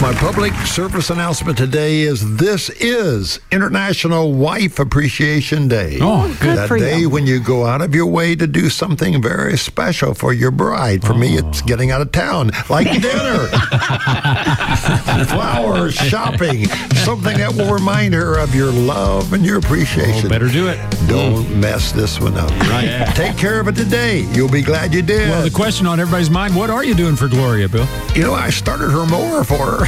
My public service announcement today is this is International Wife Appreciation Day. Oh, good that for you. That day when you go out of your way to do something very special for your bride. For me, it's getting out of town, like dinner, flowers, shopping, something that will remind her of your love and your appreciation. Better do it. Don't mess this one up. Right. Yeah. Take care of it today. You'll be glad you did. Well, the question on everybody's mind, what are you doing for Gloria, Bill? You know, I started her mower for her.